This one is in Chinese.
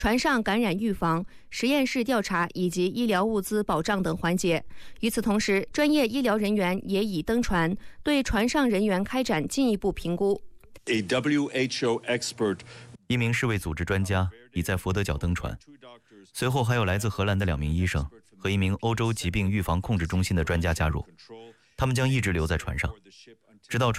船上感染预防、实验室调查以及医疗物资保障等环节。与此同时，专业医疗人员也已登船，对船上人员开展进一步评估。 一名世卫组织专家已在佛得角登船，随后还有来自荷兰的2名医生和1名欧洲疾病预防控制中心的专家加入，他们将一直留在船上，直到船